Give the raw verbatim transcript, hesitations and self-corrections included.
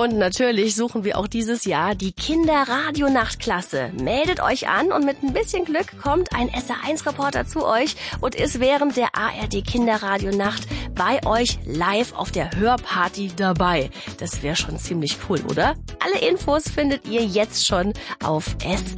Und natürlich suchen wir auch dieses Jahr die Kinderradionachtklasse. Meldet euch an und mit ein bisschen Glück kommt ein S R eins Reporter zu euch und ist während der A R D Kinderradionacht bei euch live auf der Hörparty dabei. Das wäre schon ziemlich cool, oder? Alle Infos findet ihr jetzt schon auf S